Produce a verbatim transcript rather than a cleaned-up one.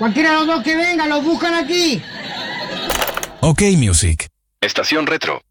Cualquiera de los dos que venga, los buscan aquí. Ok Music. Estación Retro.